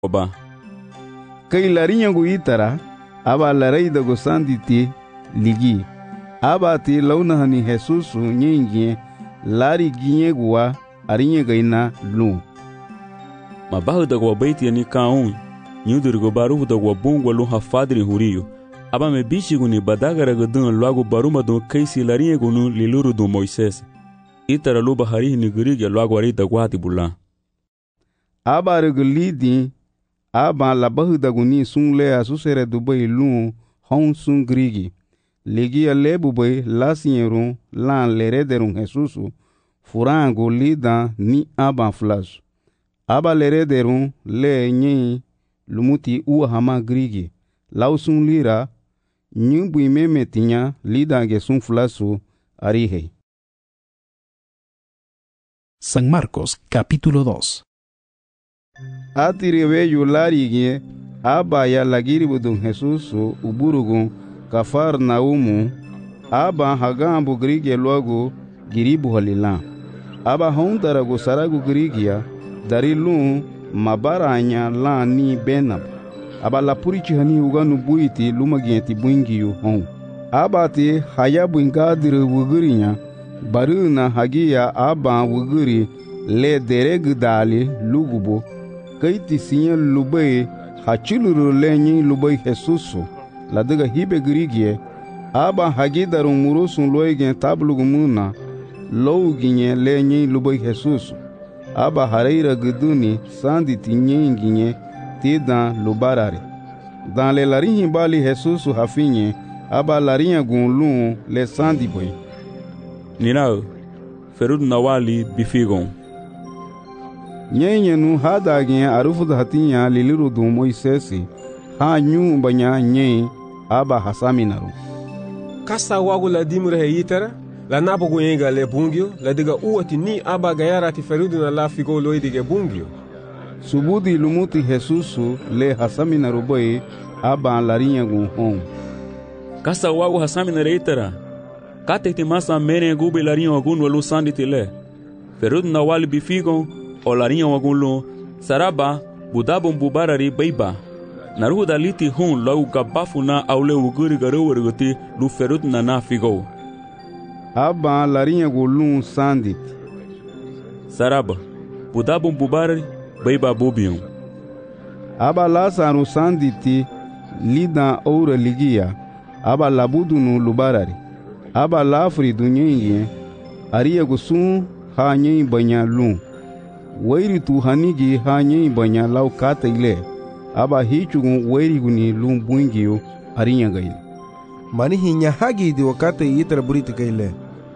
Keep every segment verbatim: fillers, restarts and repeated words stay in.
oba. Kai larinha gu itara, aba larai da gu sanditi ligi. Aba ti launa hani Jesus nyingi lari ginye guwa arinye gaina lu. Mabahu da gu baiti ni kaun, nyudur gu baru da gu bungwa lu hafadri huriyo. Aba me bichi gu ni badagara gu dun luagu baruma dun kaisi larinye gu nu liluru dun Moises. Itara lu bahari ni gurige luagu ari da guati bula. Aba regu lidi, aba labahu da gu ni sung le asusere dubai lu hong sung grigi. Ligi a lebu bai lasieru lan lerederun Jesusu furango lida ni aba flash. Aba lerederun le nyi lumuti ua hama grigi. Lausun lira nyumbu imeme tinya lida gesun flasu arihe. San Marcos capítulo dos. Atiriwe yularigie aba ya lagiribudun Jesusu uburugun Kafarnaumu, aba hagambu grige logo giribu halila. Aba hondarago saragu grigia darilu mabaranya la ni benab. Aba la purichi hani uganu buiti lumagienti buingiyu hon. Aba ti hayabu ingadiri wugurinya baruna hagia aba wuguri le dereg dali lugubo. Kaiti sinya lubai hachiluru lenyi lubai Jesusu. La daga hibe grigie aba hagidarum murusun loigen tablugumuna louginye lenye lubai Jesus aba hareira guduni sanditi nyenginye tidan lubarare dan le larinhi bali Jesus hafinye aba larinha gunlun le sandiboy Ninao ferud nawali bifigon nyenye nu hadagen arufu hatinya liliru dum Moisesi ha nyu banya nye aba hasaminaru. Kasa wagu la dimure he yitara, la nabogu yenga le bungyo, la diga uati ni aba gayara ti ferudu na la figo loidige bungyo. Subudi lumuti Jesusu le hasaminaru boy aba larinha gun hon. Kasa wagu hasaminaru yitara, kate ti masa mene gube larinha wagun walu sanditi le. Ferudu na wali bifigon o larinha wagun lu, saraba budabon bubarari beiba. Naruhu daliti hun lau gabafu na aule uguri garewarguti lu ferut na na figo. Aba larinha gulun sandit. Saraba, budabun bubarari, beiba bubion. Aba lasaru sanditi lida oura ligia. Aba labudunu lubarari. Aba lafri dunyenye. Aria gusun ha nyen banya lun. Wairi tu hanigi ha nyen banya lau kata ile. Aba hichugun wairiguni lum buingiyo arinya gaile. Mani hinya hagi di wakate yitra buriti gaile.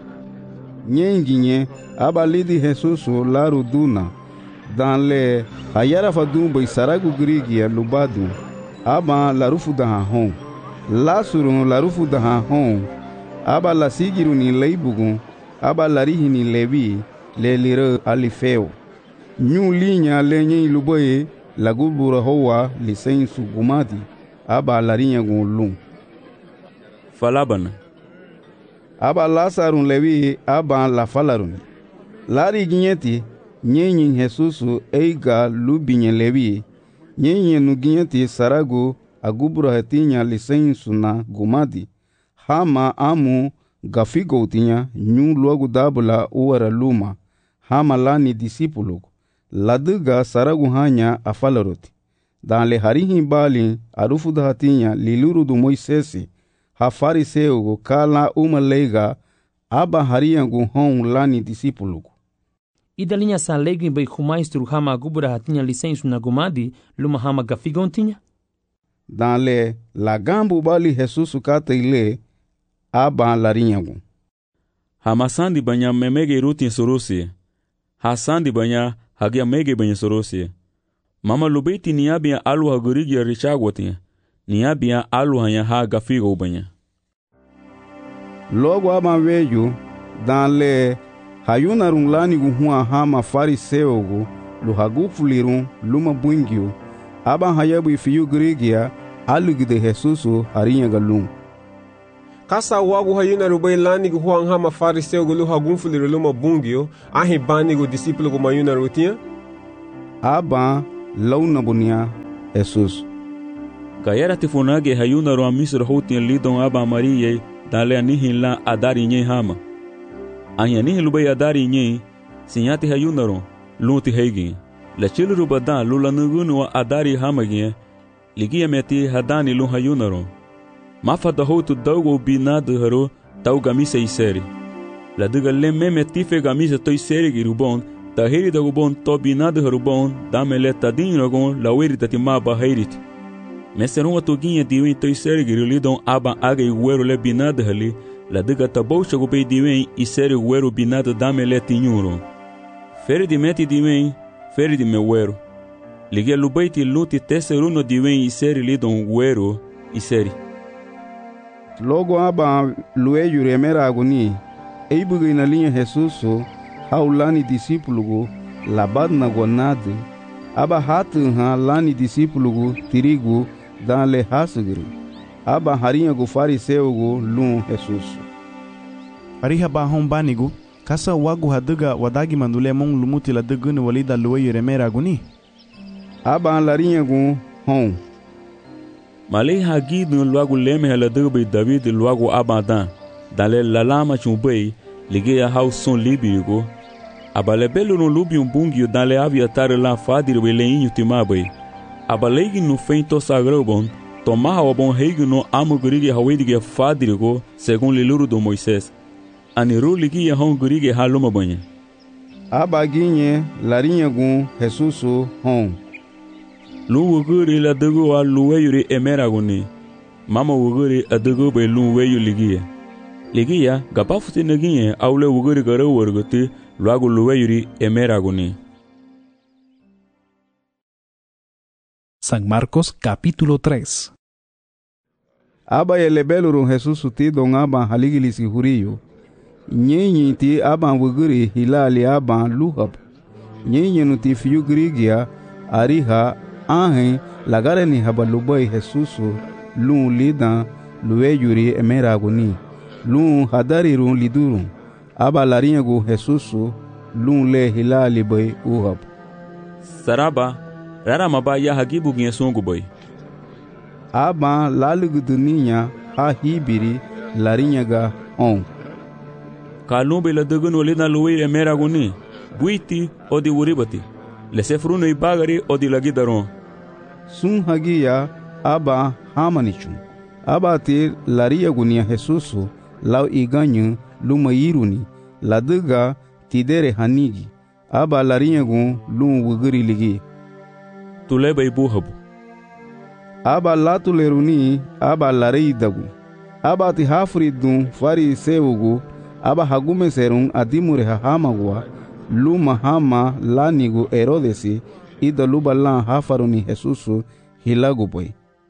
Nyenginye aba lidi Jesusu laru duna. Dan le hayara fadun bai saragu grigia lubadu. Aba larufu daha hon. Lasurun larufu daha hon. Aba la sigiru ni leibugun. Aba larihi ni levi le lire alifeo. Nyu linya lenye luboye lagubura hoa lisensu gumadi aba larinha gunlum. Falabana. Aba lasarun levi aba la falarun. Lari ginyeti nyenyin Jesusu eiga lubinye levi. Nyenyin nu ginyeti sarago agubura hetinya lisensu na gumadi. Hama amu gafigo tinya nyu logo dabula uara luma. Hama lani disipulugo. Laduga saragu hanya afalaroti. Dan le harihi bali arufu hatinya liluru du Moisesi ha fariseugo kala uma leiga aba hariangu hon lani disipulugo. Idalinha sa leigo bai humaistru hama gubura hatinya lisensu na gumadi luma hama gafigontinya. Dan le lagambu bali Jesusu kata ile aba larinyagu. Hama sandi banya memege rutin sorosi. Ha sandi banya hagia mege banya sorosi. Mama lubeti niabia alu hagurigi richagwati. Niabia alu hanya ha gafigo banya. Logo aba veju dan le hayuna runglani guhua hama fariseo go lu hagufulirun luma buingio aba hayabu ifiyu grigia alugide Jesusu harinya galum. Kasa wagu hayuna rubai lani gu huang hama fariseo gu lu hagunfuliru luma bungio ahi bani gu disipulu gu mayuna rutia. Aba launa bunia Jesus. Gayera tifunage hayuna ro amisro hotin lidon aba Maria dale anihin la adari nye hama. Anya nihin lubay adari nye sinyati hayuna ro luti heigi. La chiluru badan lula nugunu wa adari hamagi ligia meti hadani lu hayuna ro. Mafa da hotu daugo binadu haro tau gamise iseri. La duga le meme tife gamise toi seri girubon ta heri da gubon to binadu harubon damele tadin rogon la weri tatima ba herit. Meseron atuginha diwen toi seri girulidon aba aga iguero le binadu hali la duga taboucha gubei diwen iseri guero binadu damele tinyuro. Feri di meti diwen feri di mewero. Ligia lubaiti luti teseruno diwen iseri lidon guero iseri. Logo aba lueyu remera aguni eibuga ina linha Jesuso haulani discípulo labad na gonade aba hatu ha lani discípulo tirigo dale hasugri aba harinha go fariseu go lum Jesus ariha ba hombanigo kasa wagu haduga wadagi mandule mon lumuti la dugunu walida lueyu remera aguni aba larinha go hom Malay hagidu luagu leme hala dubi David luagu abadan dale lalama chumbei ligia hauson libigo abale belo no lubi um bungi dale aviatar la fadir weleinho timabai abalegi no feito sagrobon tomaha obon heigo no amugurige hawedige fadirgo segun liluru do Moisés aniru ligia hongurige haluma banha abaginhe larinha gun Jesuso hom Lu wuguri la dugu wa luweyuri emeraguni. Mama wuguri adugu be luweyu ligia. Ligia gapafuti negie aule wuguri gara warguti luagu luweyuri emeraguni. San Marcos capítulo tres. Aba yelebeluru Jesus ti don aba haligilisi huriyo. Nyenyi ti aba wuguri hilali aba luhab. Nyenyi nuti fiyu grigia ariha Ahe lagare ni habalubai Jesuso lun lidan luweyuri emeraguni lun hadarirun lidurun aba larinyago Jesuso lun le hilali bai uhab Saraba rara maba ya hagibu ginye songu bai aba laluguduninya ha hibiri larinyaga on kalumbe la dugunu lidan luweyuri emeraguni buiti odi wuribati lesefruno ibagari odi lagidaron sun hagia aba hamanichun aba te laria gunia Jesuso lau iganyu lumayiruni laduga tidere hanigi aba laria gun lum wuguri ligi tuleba ibuhabu aba latuleruni aba larei dagu aba ti hafridun fari sewugu aba hagume serun adimure hahamagwa luma hama lanigu Herodesi ida luba lan hafaruni Jesuso hilagu boy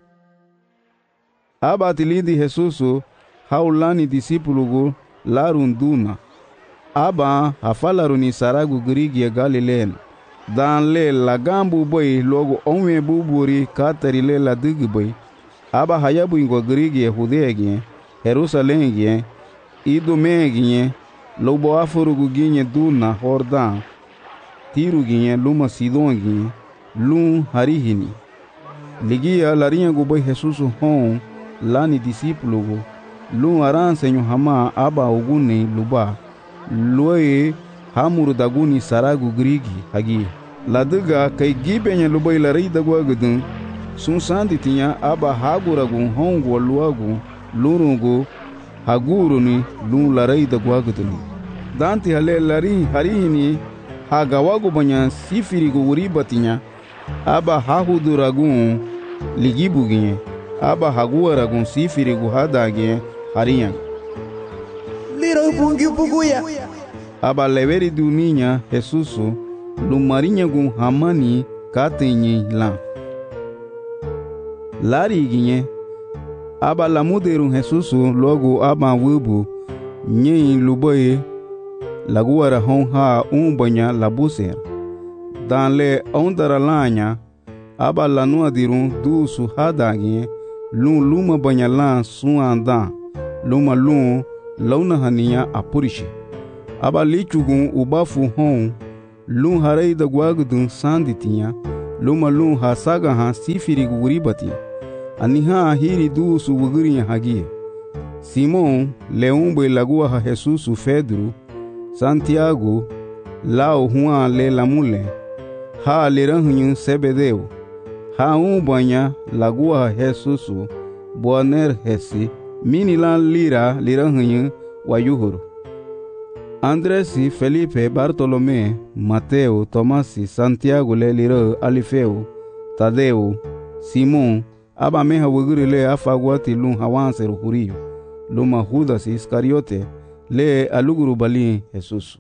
aba tilidi Jesuso haulani discípulo larunduna aba hafalaruni saragu grigia Galileen dan le lagambu boy logo onwe buburi katari le la digi boy aba hayabu ingo grigia Judea Jerusalem gye idume gye lobo afurugu ginye duna Jordan tiru ginye luma Sidon ginye lum harihini ligia larinha gobai Jesuso hon lani discípulo go lum aran senyo hama aba uguni luba loe hamuru daguni saragu grigi hagi laduga kai gibenya lubai larai dagwa gudun sun sandi tinya aba haguragu hon go luagu lurungo haguruni lum larai dagwa guduni danti hale lari harihini hagawagu banya sifirigo uribatinya aba hahuduragun ligibuginye aba haguaragun sifirigo hadage harinya liro bungi buguya aba leveri duninya Jesuso lumarinya gun hamani katenye la lari ginye aba lamuderun Jesuso logo aba wubu nyi luboye laguara hon ha un banya labuser dan le ondara lanya aba lanua dirun du su hadagi lun luma banya lan su anda luma lun launa hania apurishi aba lichugun ubafu hon lun harei da gwagudun sanditinya luma lun ha saga ha sifiri guribati aniha hiri du su wuguri hagie Simon leumbe lagua ha Jesus Pedro Santiago lao Juan le lamule ha leranhu Sebedeu ha un banha lagua ha Jesus Boaner hesi minilan lira leranhu wayuhuru Andresi, Felipe, Bartolomé, Mateo, Tomasi, Santiago le lira Alifeu, Tadeu, Simon, aba meha wuguri le afagwati lun hawanse rukurio, luma Judas Iscariote le aluguru bali Jesus.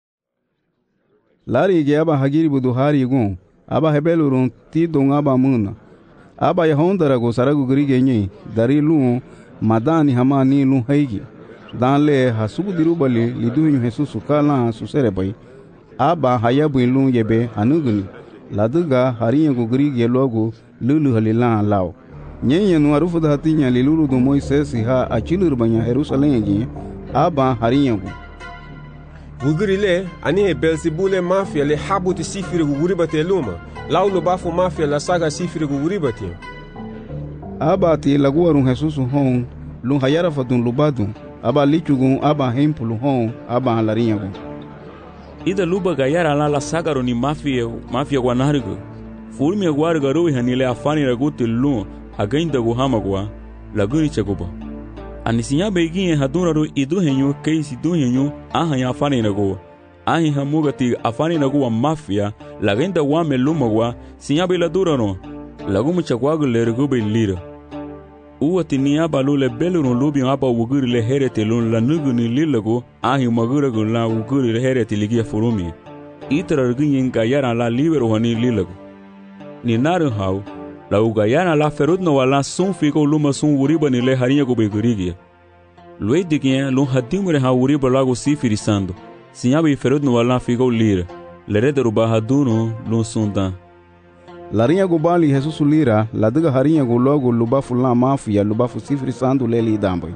Lari ge aba hagiri buduhari gun, aba hebelurun tidon aba muna, aba yahondara go saragu grige nye, dari lun madani hamani lun haigi. Dan le hasugu dirubali liduhinyu Jesus kala suserebai aba hayabu ilun yebe hanuguni laduga hariya gugri gelogu lulu halila lao nyenye nu arufu da hatinya lilulu do Moises ha achilur banya Jerusalem gi aba hariya gu gugri le ani he Belzebule mafia le habuti sifiri gugri bate luma laulo bafu mafia la saga sifiri gugri bate aba ti laguarun Jesus hon lun hayara fatun lubadun aba lichugun aba hempulu hon aba halarinyagun ida luba gayara la la sagaro ni mafia mafia guanargo fulmi aguarga roi hanile afani raguti lu againda guhamagwa laguni chagoba anisinya begin haduna ro iduhenyo keisi duhenyo ahanya afani rago ahi hamugati afani rago mafia lagenda wame lumagwa sinya bela durano lagumu chagwago lergo belira Uwati ni aba lule belurun lubi aba wuguri le herete lun la nuguni lilago ahi magurago la wuguri le herete ligia furumi. Itara rginyin gayara la libero hani lilago. Ni naru hau, la ugayara la ferudno wala sun figo luma sun wuriba ni le harinha go begurigia. Lue digien lun hadimure ha wuriba lago sifirisando. Sinyabi ferudno wala figo lira. Lerede ruba haduno lun sundan. Larinha gubali Jesus lira, ladiga harinha go logo lubafu la mafia lubafu sifri sandu leli dambai.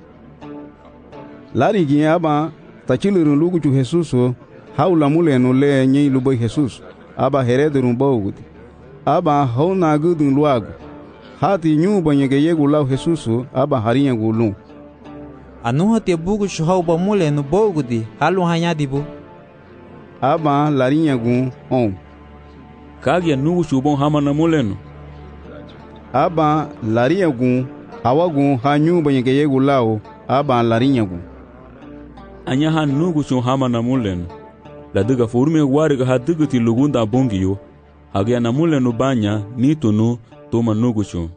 Lari aba tachilirun lugu chu Jesus haula mule no le nyi lubai Jesus aba herederun bawudi. Aba hauna gudun luagu. Hati nyuba nyege yegu lau Jesus aba harinha go lu. Anuha te bugu chu hauba mule no bawudi halu hanyadibu. Aba larinha gun on. Kagia nugu shubon hama na muleno. Aba larinha gun hawagun hanyu banyege yegu lao aba larinha gun. Anya ha nugu shun hama na muleno. La diga furme wariga ha digiti lugunda bongiyo. Hagia na muleno banya nitunu toma nugu shun.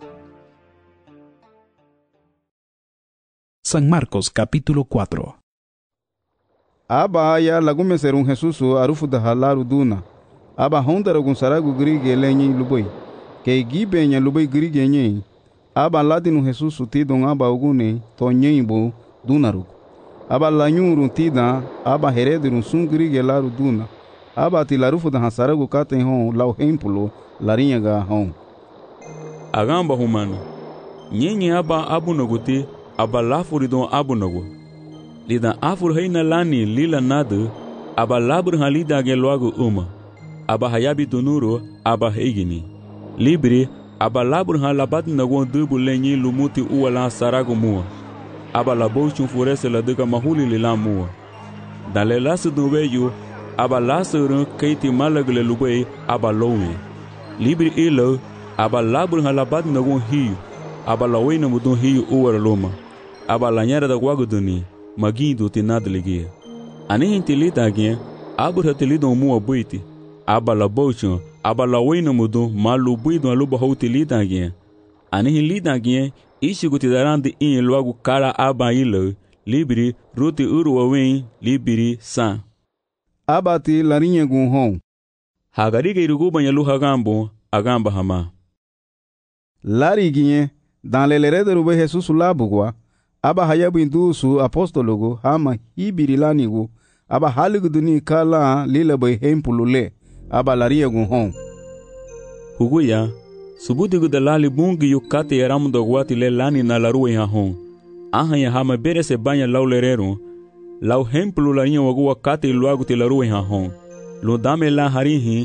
San Marcos capítulo cuatro. Aba ya lagume serun Jesus arufu da halaru duna. Aba hondara gun saragu grige lenyi lubai. Ke gibe nya lubai grige nye. Aba ladinu Jesus tidon aba ugune to nyimbo dunaru. Aba lanyuru tida aba heredirun sun grige laru duna. Aba tilarufu da saragu katen hon lau hempulo larinha ga hon. Agamba humano. Nyenye aba abunoguti aba lafuridon abunogu. Lida afur heina lani lila nadu aba labur halida geloagu uma. Aba hayabi dunuro aba hegini. Libri aba labur halabat nagon dubu lenyi lumuti uwala saragu mua. Aba labochun furese la diga mahuli lila mua. Dale lasu duweyu aba lasu run keiti malagle lubei aba lowe. Libri ilo aba labur halabat nagon hiyu. Aba lawe na mudun hiyu uwara loma. Aba lanyara da guaguduni magindo tinadligia. Anihin tilita agien abur hatilidon mua buiti. Aba la bochon aba la wena mudu malu buido aluba houti lidagien ani lidagien ishi gutidarandi in logo kara aba ilo libri ruti uru wawen libri san aba ti larinha gun hon hagariga iruguba nyalu hagambo agamba hama lariguinhe dan lelerede rube Jesus labugwa aba hayabu indusu apostologo hama hibiri lanigo aba haligu duni kala lila bay hempulule aba laria gun hon huguya subudigu de lali bungi yukate yaramu dogwati le lani na laruwe ha hon aha ya hama bere se banya lau lerero lau hempulu laria wagu wakate luagu te laruwe ha hon lo dame la harihi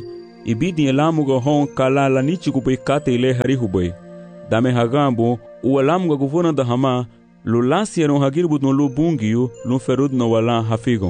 ibidi lamuga hon kala la nichiku bai kate ile harihu bai. Dame hagambo uwa lamuga guvona da hama lu lansiano hagirbu no lu bungiu lu ferud no wala hafigon.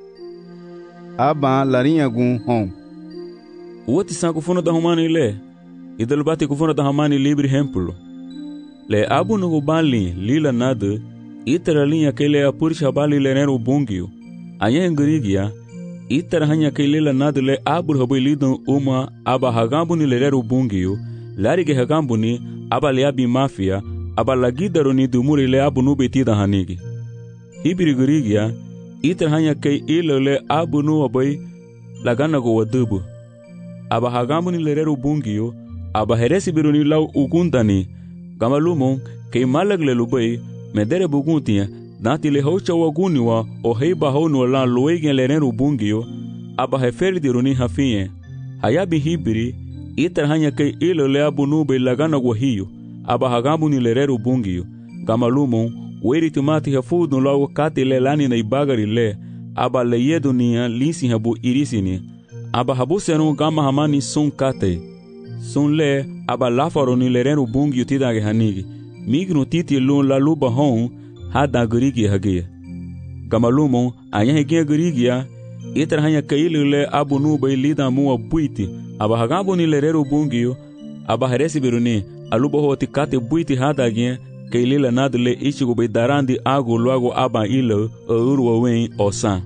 Aba larinha gun hon. Uwa tisan kufona da humani ile. Idal bate kufona da hamani libre hempulo. Le abu no bali lila nada itara linha kele apurisha bali le nero bungiu. Anya engrigia itara hanya kele la nada le abu habai lidon uma aba hagambu ni le nero bungiu. Larige hagambu ni aba le abi mafia aba lagidaro ni dumuri le abu no betida hanigi. Hibiri grigia itara hanya kei ilo le abu no abai lagana go wadubu. Aba hagambu ni le nero bungiu aba heresi biruni lau ugundani gamalumon kei malagle lubai medere buguntia dati le hocha waguniwa o heiba honu la loegen le nero bungio aba heferi diruni hafinye hayabi hibiri itar hanya kei ilo le abunu be lagana guahio aba hagambu ni le nero bungio gamalumon weri tumati hafudu lau kati le lani na ibagari le aba le yedunia lisi habu irisini aba habu senu gama hamani sun kate sun le aba lafaro ni le nero bungio tidage hanigi migno titi lun la luba hon hada grigi hagia gamalumon anya hegia grigia itra hanya kaile le abu nu bai lida mu buiti aba hagambo ni le nero bungio aba heresi biruni aluba hoti kate buiti hada gia kaile la nadle ichigo bai darandi ago luago aba ilo urwa wen osan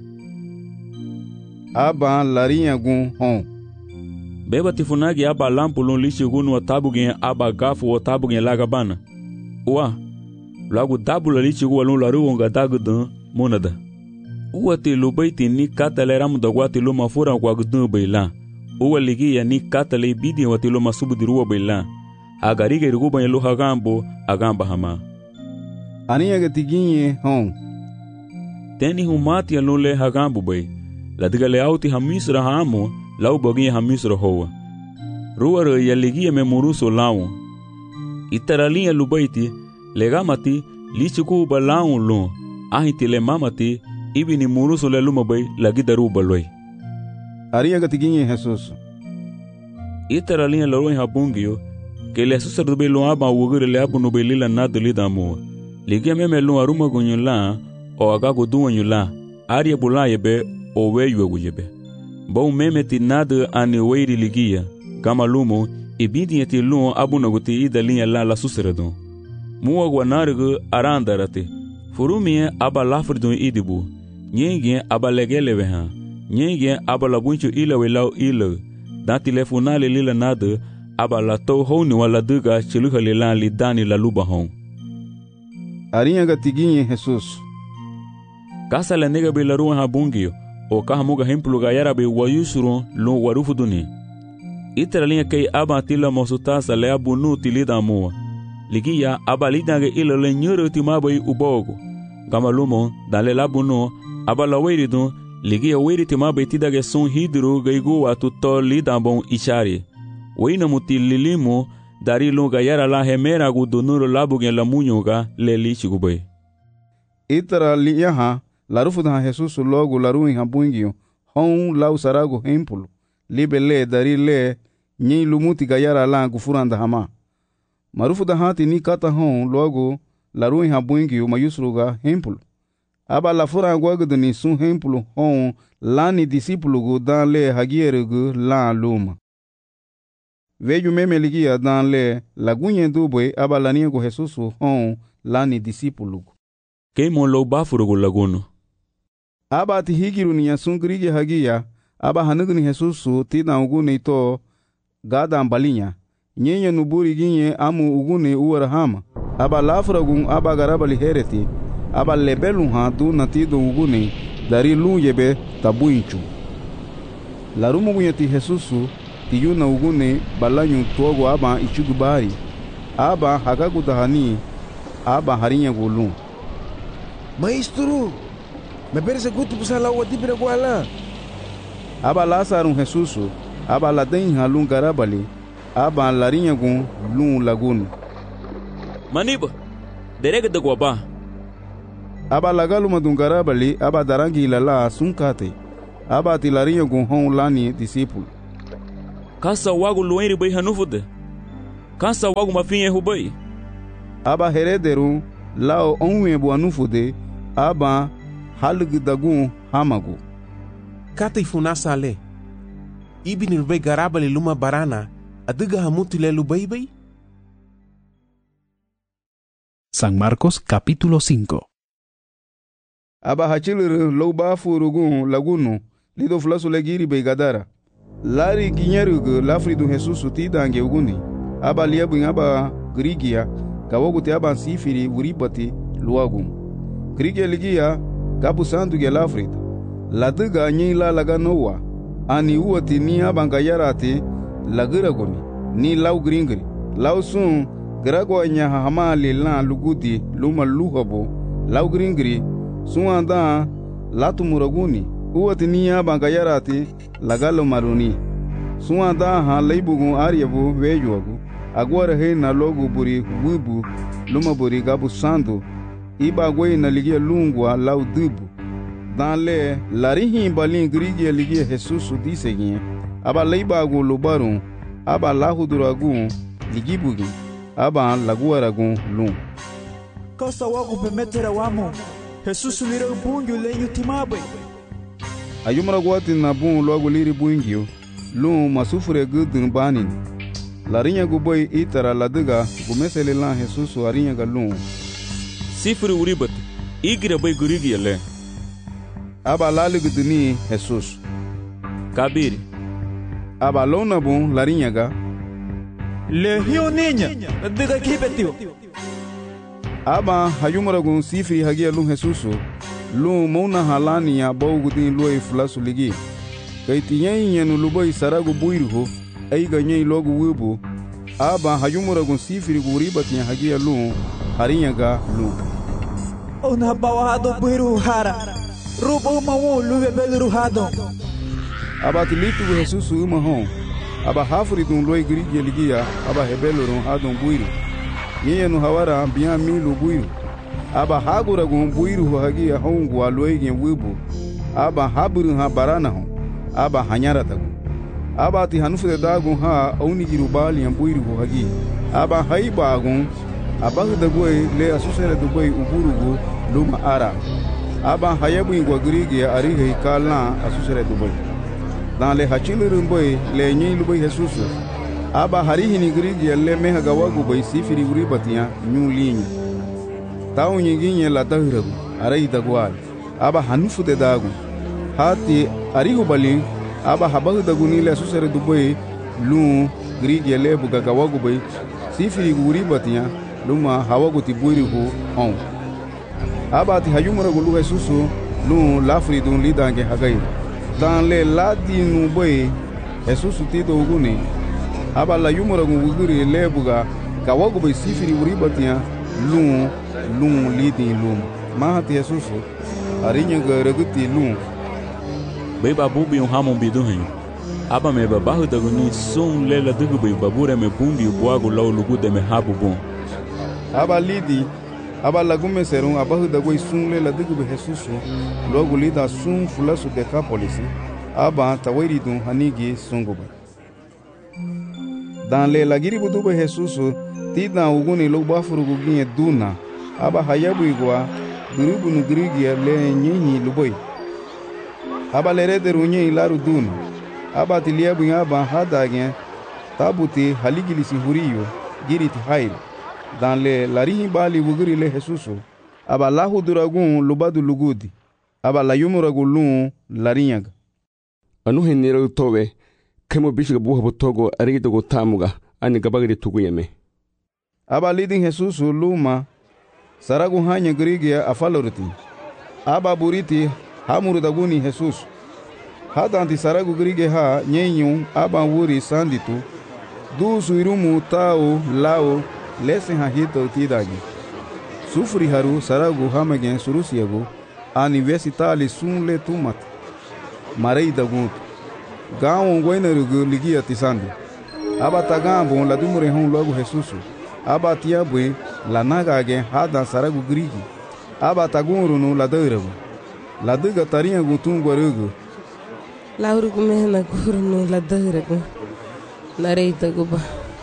aba larinha gun hon. Beba tifunagi aba lampu lon lishi gunu watabugen aba gafu watabugen lagabana. Uwa, lagu dabula lishi guwa lon laru wonga dagudan monada. Uwa te lubaiti ni katale ramu dagwati lo mafura kwa gudan baila. Uwa ligia ni katale bidi wati lo masubudiruwa baila. Agarige riguba lo hagambo agamba hama. Aniya gatiginye hon. Teni humati ya lon le hagambo bay. Ladiga le auti hamisra hamo lau boginha hamisro hoa. Ruara ya ligia me muruso lau. Itaralinha lubaiti, legamati, lichiku ba lau lun, ahiti le mamati, ibini muruso le lumabai lagida ruba loi. Aria gatiginha Jesus. Itaralinha loroi habungio, que le susar do belo aba wugure le abu no belila nada lida mua. Ligia me me lun aruma gunyula, o agago duanyula, aria bulaye be, o weyu aguyebe. Bom memeti nada ane weiri ligia, gamalumo, ibidi eti luon abunaguti ida linha la la suseradon. Mua guanarigu arandarate, furumie aba lafridon idibu, nyenge aba legelevehan, nyenge aba labuncho ilawe lau ila, dati lefunale lila nada, aba la tou honi wala duga chiluha lilan li dani la lubahon. Arinha gatiguinha Jesus. Kasa la nega belaruan habungio, o kahamuga hemplu gayara be wayusuron lo warufu duni. Itra linha kei aba tila mosutasa le abu nu tilida mua. Ligia aba lidage ila le nyuru timabai ubogo. Gamalumon dale labu nu aba la weiridun ligia weiri timabai tidage sun hidru gaigu atu to lidambon ishari. Weina muti lilimu dari lu gayara la hemera gu donuro labu gen la munyuga le lichigubai. Itra liha larufu da Jesus logo laruin habungio hon lau sarago hempulu libele dari le nyi lumuti gayara la gufuranda hama marufu da hati ni kata hon logo laruin habungio mayusruga hempulu aba la fura gwagudu ni sun hempulu hon lani disipulu gu dan le hagierugu la luma veju meme ligia dan le lagunye dubwe aba laniego Jesus hon lani disipulu Keimo lo bafurugu laguno aba ati higiru ni yasun grigi hagia aba hanugu ni Jesusu tina ugune ito gada ambalinya nyenye nuburi ginye amu ugune uwarahama aba lafragun aba garabali hereti aba lebelu ha du natido ugune dari lu yebe tabuinchu larumu gunyati Jesusu tiyuna ugune balanyu togo aba ichugubari aba hagagu dahani aba harinya gulun Maestro, me persegutu pusala watibira gwala. Aba Lazarus Jesusu, aba laden halun garabali, aba larinha gun lun lagun. Maniba, derega de guaba. Aba lagalu madun garabali, aba darangi lala sunkate, aba tilarinha gun hon lani discípulo. Kasa wagu luenri bai hanufude. Kasa wagu mafinye hubai. Aba herederu lao onwe bu anufude aba halgdagu hamagu. Kata ifuna sale. Ibini lubai garabali luma barana adiga hamutile lubai bai. San Marcos capítulo cinco. Aba hachilur louba furugu lagunu lido flasu legiri bai gadara. Lari ginyerugu lafridu Jesus tidange uguni. Aba liabu aba grigia kawogu aba sifiri uribati luagu. Grigia ligia kapu sandu ge lafrida. Ladiga nyila laga noa. Ani uati ni aba ngayarati lagiraguni. Ni lau gringri. Lau sun Gragwa nyaha hamali lan lugudi luma luhabo lau gringri suanda latu muraguni uwati niya bangayarati lagalo maruni suanda ha leibugu aryabu wejuagu agwara he na logu buri wibu luma buri gabu sandu iba gwe na ligia lungwa lau dubu danle larihi balin grigia ligia Jesus disegin aba leibagu lubaru aba lahuduragu ligibugi aba laguaragun lum. Kasa wagu bemetera wamo. Jesus lira bungyo lenyu timabe. Ayumara gwati na bun logu liri bungyo. Lum masufure gudun banin. Larinya guboy itara ladiga gumesele lan Jesus arinya ga lum. Sifuri uribat. Igira bay gurigi le. Aba lali guduni Jesus. Kabiri. Aba lona bun larinya ga. Lehio niña, diga kibetio. Aba hayumaragun sifiri hagia lum Jesus. Lum mona halania bawgudin loi flasu ligi. Kaitiyen yenu lubai saragu buirho, aiga nyei logu wibu. Aba hayumaragun sifiri guribatnya hagia lum, harinyaga lum. Ona bawahado buiru hara. Rubo mawu luwe beliru hado. Aba tilitu Jesus umahon. Aba hafri dun loi grigi ligia aba hebelurun hadun buiru yenu hawara biya milu buiru aba hagura gun buiru hagia hongu aloi gen wibu aba haburu ha barana hon aba hanyara tagu aba ti hanufude dagun ha auni giru bali en buiru hagi aba haiba gun aba hudagoi le asusere dugoi uburugu luma ara aba hayabu ingwa grigi arihe kala asusere dugoi dans les hachilurun boy le nyi lubai Jesus aba harihi ni grigi le meha gawagu boy sifiri uribatia nyu linyi taw nyingi la tahiragu arai dagwal aba hanufu de dagu hati arihu bali aba habahu daguni le susere dubai lu grigi le buga gawagu boy sifiri uribatia luma hawagu tiburi ho on aba ti hayumura gulu Jesus lu lafri dun lidange hagai dans les ladinu boy Jesus tito uguni aba la yumura nguguri lebuga kawago boy sifiri uribatia lum lum lidin lum mahati Jesus arinya garaguti lum Bay babubi un hamon biduhin aba me babahu daguni sun lela dugu bay babure me bumbi buago law lugu de me habu bon aba lidi aba lagume serun abahu dagoi sun lela dugu be Jesus logo lida sun fulasu de kapolisi aba tawiri dun hanigi sunguba dans les lagiri budu be Jesus tida uguni lo bafuru guginye duna aba hayabu igwa durubu nu grigi le nyinyi luboi aba lerede runye ilaru duna aba tiliabu aba hadagen tabuti haligilisi huriyo giriti hail dans les larihi bali wuguri le Jesus aba lahu duragun lubadu lugudi aba la yumuragulun larinyaga anu henira towe kemo bishiga buha botogo arigidogo tamuga ani gabagiri tuguyeme aba lidin Jesus luma saragu hanya grigia afalorti aba buriti hamuru daguni Jesus hadanti saragu grige ha nyenyu aba wuri sanditu du suirumu tao lao lesen ha hito tidagi sufri haru saragu hamagen surusiagu universitali sunle tumat marei dagut gawon goinerugu ligia tisandi aba tagambo la dumure hon logo Jesus aba tiabwe la nagage hada saragu grigi aba tagurunu la deuragu la duga tarinha gutungo rugu la urugu mehna gurunu la deuragu la reita guba.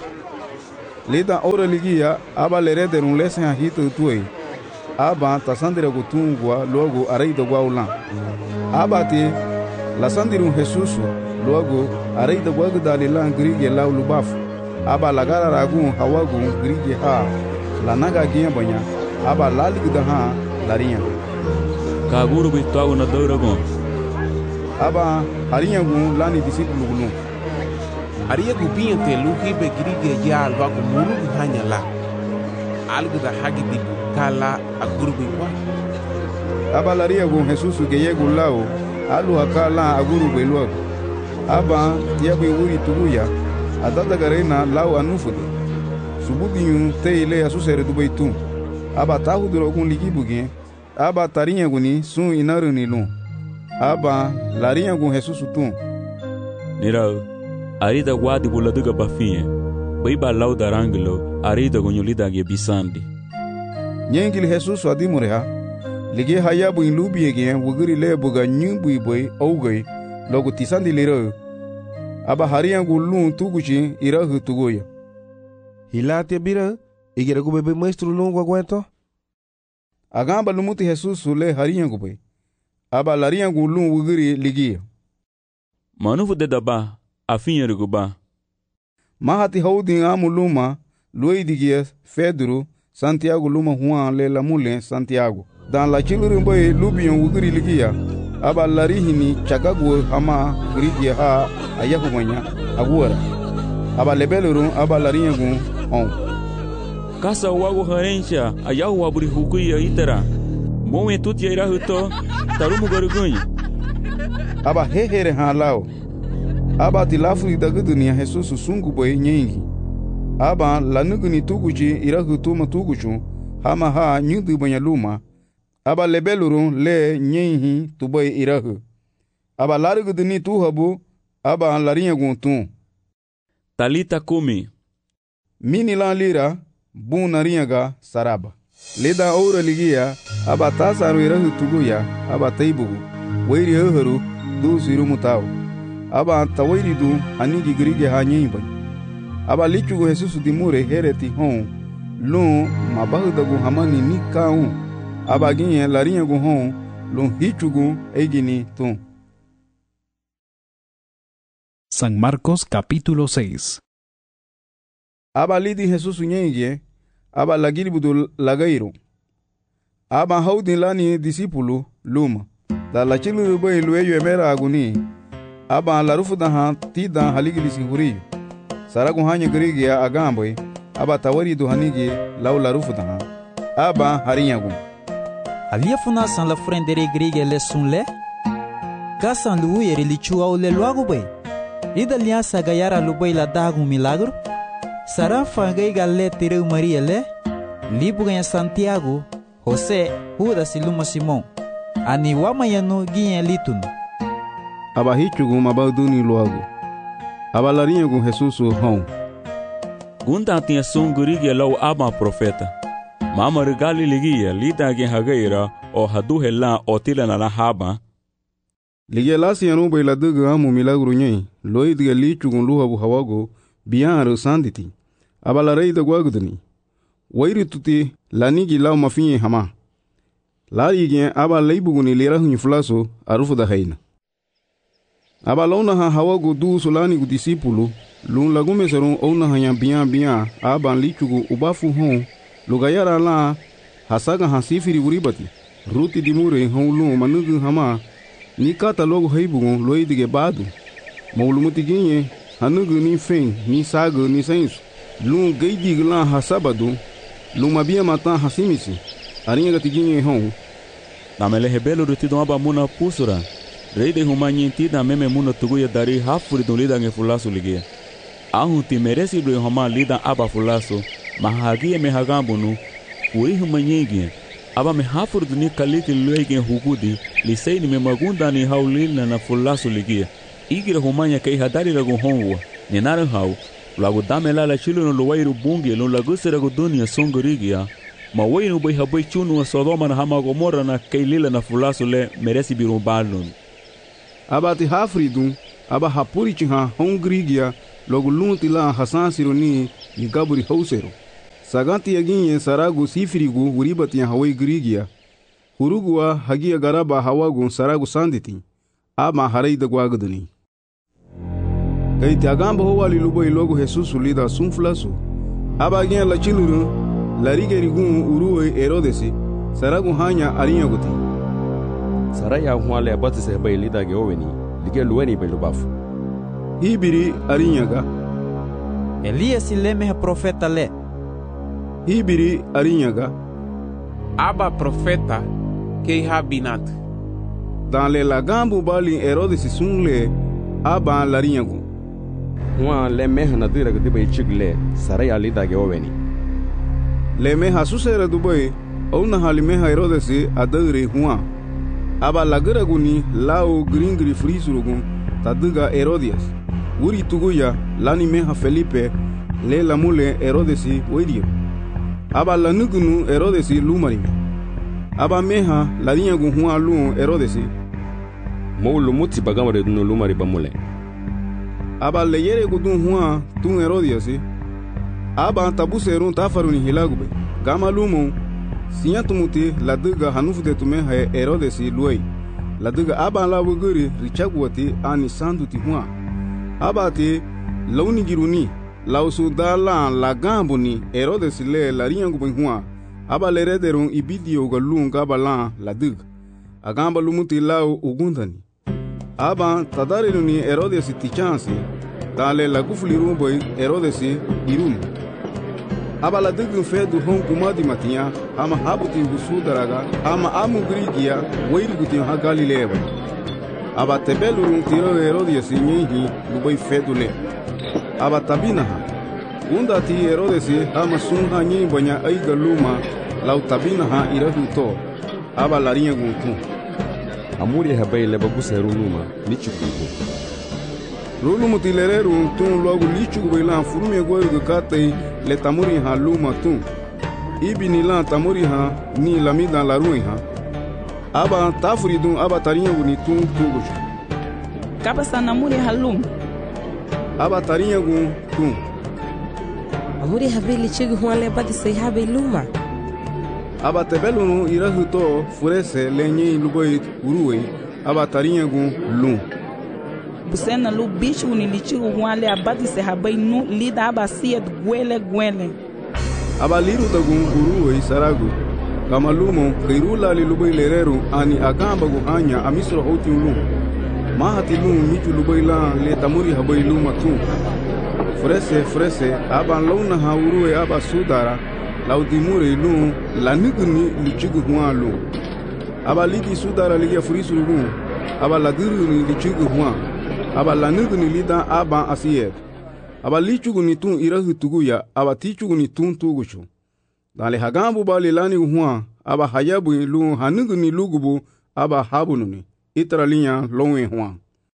Lida ora ligia aba lerede un lesen ha hito tuei. Aba tasandira gutungwa logo areida gwaulan. Aba ti la sandiru Jesus logo areida gwagu dalilan grige lau lubaf. Aba lagara ragun hawagun grige ha la naga giya banya. Aba laligda ha lariya. Kaguru bitwago na doragon. Aba hariya gun lani disipulu gulun. Aria gubinha te luhi be grige ya alwa ku mulu hanya la. Algo da hagi di kala agurbi wa. Aba laria gun Jesus geye gulao alu hakala agurbi luago. Aba tiabe uri tuguya adada garena lau anufude. Sububinyu te ile asusere dubaitu. Aba tahu durogun ligibuge. Aba tarinha guni sun inaruni lun. Aba larinha gun Jesus tun. Nirao arida guadi buladuga bafinha. Baiba lau daranglo arida gonyolida ge bisandi. Nyengil Jesus adimureha. Lige hayabu in lubi ege wuguri le buga nyumbu iboy augai logo tisandi lero. Aba hariya gulun tuguchi irahu tugoya. Hilate bira igera go bebe maestro longo aguento. Agamba lumuti Jesus le hariya gubay. Aba lariya gulun wuguri ligia. Manufu de daba afinha ruguba. Mahati haudin amuluma Luidigia Pedro Santiago luma Juan le la mule Santiago. Dan la chilurumboy lubion wuguri ligia. Aba larihini chagagu ama grigia ha ayahumanya aguara. Aba lebelurun aba lariya gun on. Kasa wago harencha ayahu aburi hukuya itara. Moe tuti ira huto tarumu garugunyi. Aba hehere ha lao. Aba tilafu daga dunia Jesus sungu boy nyengi. Aba lanuguni tuguji ira hutuma tuguchu hama ha nyudu banya luma. Aba lebelurun le nyenhi tuboy irahu. Aba laruguduni tuhabu aba lariya guntun. Talita kumi. Mini lan lira bun nariyaga saraba. Leda ora ligia aba tasaru irahu tuguya aba taibugu. Wairi hoharu du siru mutau. Aba tawairi du anigi grige ha nyimba. Aba lichugo Jesus dimure hereti hon. Lun mabahudagu hamani ni kaun. Aba ginye lariya gu hon. Lun hichugu egini tun. San Marcos capítulo seis. Aba lidi Jesus nyenye. Aba lagiribudu lagairu. Aba haudin lani disipulu luma. Da la chilu boy lueyo emera aguni. Aba la rufu da han ti da haligilisi huriyo. Saragu hanya grigia agamboy. Aba tawari do hanigi lau la rufu da han. Aba harinyagu. Alia funa san la frendere grigia le sunle. Kasan lu yeri lichua o le luagu boy. Ida liasa gayara lu boy la dagu milagro. Sara fangai galle tireu Maria le. Libu ganha Santiago, José, Judas e Luma Simão. Ani wamayano ginha litun. Aba hichugu mabaduni luago. Aba larinyagu Jesus hon. Gunda tinha sungurigia lau aba profeta. Mama regali ligia lida gen hagaira o hadu hela o tila na la haba. Ligia lasi yanu bai laduga amu milagro nyei. Loidiga lichugun luhabu hawago biyan sanditi. Aba la reida gwagudani. Wairi tuti lanigi lau mafinye hama. Lari gen aba leibuguni lera hunyi flaso arufu da haina. Aba launa ha hawago du solani gu disipulu. Lun lagume serun ouna hanya biyan biyan aba lichugu ubafu hon. Lugayara la hasaga hasifiri uribati. Ruti dimure hon lun manugu hama. Ni kata logo heibugun loidige badu. Maulumuti genye hanugu ni feng ni sago ni sensu. Lun geidig la hasabadu. Luma bia matan hasimisi. Arinha gatiginhe hon. Na mele rebelo do tidon aba muna pusura. Rei de humanyi tida meme muna tuguya dari hafuri do lida nge fulasu ligia. Ahun ti meresi do homa lida aba fulasu. Mahagi me hagambunu. Uri humanyi aba me hafuri do ni kaliti luege hugudi. Lisei ni me magunda ni haulina na fulasu ligia. Igira humanya kei hadari ragu honwa. Ni naran hau. Lagu damela la chilo no luwairu bungi lo lagu seragu dunia songorigia. Ma wainu bai habai chunu wa Sodoma na hama Gomorra na keilila na fulasu le meresi biru balun. Aba ti hafridun, aba hapuri chiha hongrigia logo lunti la hasan sironi ni gaburi hausero saganti yaginye saragu sifirigu uribati hawai grigia hurugua hagia garaba hawagu saragu sanditi ama haraida gwagduni kaiti agamba howali luboy logo Jesus lida sunflasu aba gnya la chiluru la rigerigun uruwe erodesi saragu hanya arinyaguti saraya hwale abati se bay lida ge oweni lige luweni bay lubafu hibiri arinyaga Elias leme profeta le hibiri arinyaga aba profeta ke habinat dans le lagambu bali erodesi sunle aba larinyagu hwa le mehna dira ge bay chigle saraya lida ge oweni le meha susera dubai ona halimeha erodesi adagre hwa aba lagaraguni lao gringri frisurugun tadiga Herodias uri tuguya lani meha Felipe le lamule Herodesi wedio aba lanugunu Herodesi lumarime aba meha larinyagu hwa lu Herodesi molu muti bagamare dunu lumari bamule aba leyere gudun hwa tun Herodiasi aba tabuserun tafaruni hilagube gama lumu siyantumuti ladiga hanufute tumeha Herodesi luai ladiga aba la wuguri richagwati ani sanduti hwa aba te launi giruni lausu dala la gambuni Herodesi le larinyangu hwa aba lerederun ibidio galun gabala ladiga agamba lumuti lau ugundani aba tadareluni Herodesi tichansi dale la gufliru boy Herodesi irun aba la digun fedu hon kumadi matia ama habuti husudaraga ama amu grigia weiruguti ha Galilea aba tebelurun tiro Herodias nyihi lubai fedule aba tabinaha unda ti Herodes ama sunha nyi banya ai galuma lau tabinaha irahuto aba larinha guntu amuri habai lebaguseru numa lichukugo Rulu mutilereru tun logo lichugo bailan furume goyo gatei le tamuri ha luma tun ibini la tamuri ha ni lamida la ruin ha aba tafridun aba tarinha guni tun tugucho kaba sanamuri halum aba tarinha gun tun amuri habili chigu huale badi sei habe luma aba tebelunu irahuto furese lenye luboi uruwe aba tarinha gun lum busena lu bicho ni lichigo huale abadi se habe nu lida aba siet gwele gwele aba liru dagun uruwe saragu kama lumo kirula liluboi lereru ani agamba guhanya amisro hoti lum mahati lum michu luboi la le tamuri habai luma tun frese frese aba launa ha uruwe aba sudara laudimure lum laniguni lichigu huan lum aba lidi sudara ligia furisu lum aba ladiru ni lichigu huan aba laniguni lida aba asiyet aba lichugu ni tun irahu tuguya aba tichugu ni tun tuguchu dale hagambu bali lani huan aba hayabu lu haniguni lugubu aba habununi itralinya lonwe huan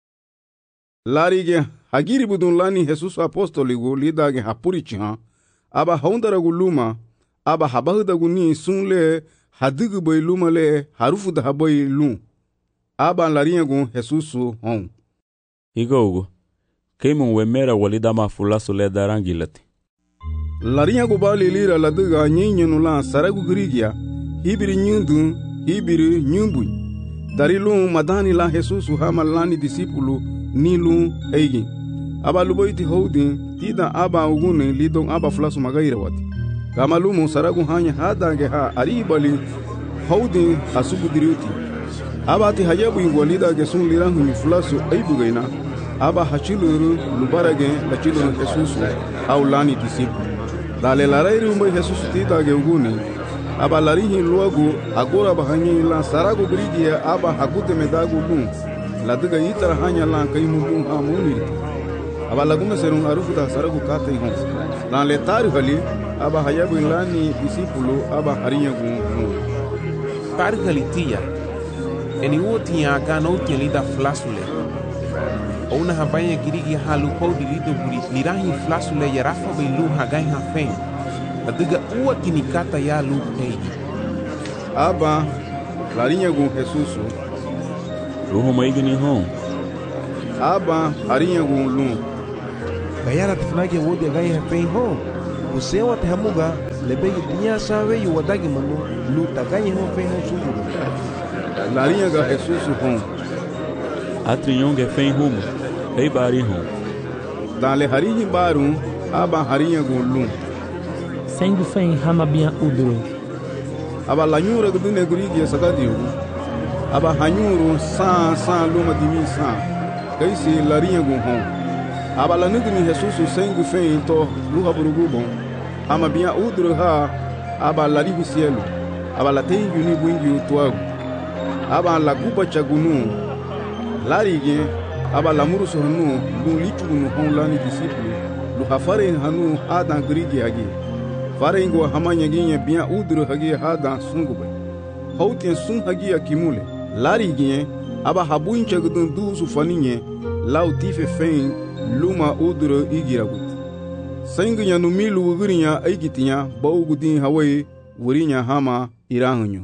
larige hagiri budun lani Jesus apostoligu lidage hapurichiha aba haundaragu luma aba habahudagu ni sunle hadigu boy luma le harufu da haboy lu aba larinyagu Jesusu hon Igogo keimun wemera walida mafulasu le darangilati larinyagu bali lira ladiga nyinyenu la saragu grigia hibiri nyundu hibiri nyumbu darilu madani la Jesusu hama lani disipulu nilu eigi aba luboiti houdi tida aba ugune lidon aba fulasu magaira wati kama lumu saragu hanya hadange ha aribali houdi asubu diriuti aba ti hayabu ingwalida gesun lirangu ni fulasu aibugaina aba hachiluru lubarage la chiluru Jesusu au lani disipulu dale larairu mbai Jesusu tida ge ugune aba larihi luagu agora bahanyi la saragu grigia aba hakute medagu lum ladiga itara hanya la kaimu lum ha muniri aba lagume serun arufuta saragu kate hon dan le tari hali aba hayabu lani disipulu aba harinya gun tari hali tia eni woti ya gano lida flasule ona habanya girigi halu podi lido buri lirahi flasule ya rafa belu hagai ha fen adiga uwa kinikata ya lu peji aba larinya gun Jesusu ruho maigini hon aba harinya gun lum gayara tifnage wodi gaya hafei hon. Usewa te hamuga lebegi dinya sawe yu wadagi manu lu tagaye hon fei hon sumbugu. Larinha ga Jesus hon. Atrinyong ge fei humo. Hei bari hon. Dale harinha barum aba harinha gulum. Sengu fei hama bian udro. Aba lanyura gudu negurigi sagadiu. Aba hanyuru sa sa luma dimi sa. Kaisi larinha gun hon. Aba lanugni Jesus sengu fei to luha burugubon. Ama bian udro ha aba laribi cielo. Aba la tengu ni buingi tuagu. Aba la kupa chagunu. Larige aba la muru sohnu lu litu nu hon lani disciple. Lu hafare hanu adan grigi agi. Farengo hamanya ginye bian udro hagi hada sungube. Hautien sun hagi akimule. Larige aba habuin chagudun du sufaninye lau tife fein luma udro igiragut. Sengunya no milu ugurinya aigitinya baugudin hawaii wurinya hama irahunyo.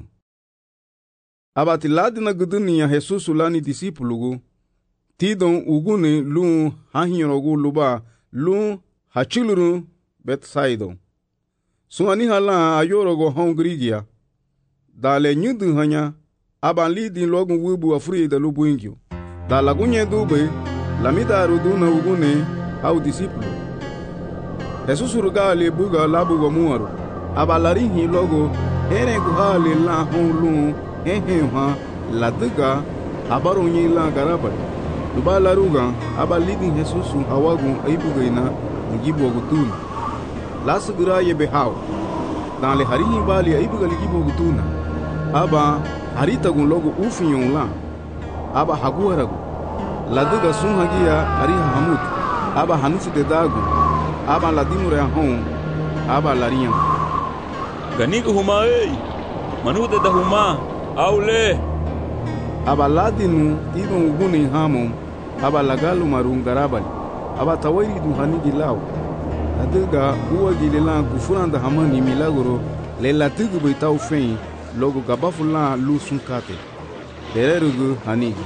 Abati ladina gudunia Jesus lani disipulugu tidon ugune lu hahirogu luba lu hachiluru Bethsaida. Suani hala ayorogo hongrigia dale nyudu hanya aban lidi logu wubu afri da lubuingyo. Da lagunye dube lamida ruduna ugune hau disipulu. Jesus urugale buga labu gomuaru. Abalarihi logo ere guhale la honlu ehe ha laduga abaronyi la garaba. Luba laruga abalidi Jesus hawagu aibugaina ngibo gutuna. La sugura yebe haw. Dan le harihi bali aibuga ligibo gutuna. Aba harita gun logo ufinyon la. Aba haguaragu. Laduga sun hagia ariha hamut. Aba hanufu de dagu. Aba ladimure hon. Aba larinha. Ganigo huma ei. Manuda da huma. Aule. Aba ladinu tidon ugune hamon. Aba lagalu marun garabali. Aba tawairi du hanigi lao. Laduga uwa gilela gufuranda hamani milagro. Le latugu beitau fein. Logo gabafulan lu sunkate. Tererugu hanigi.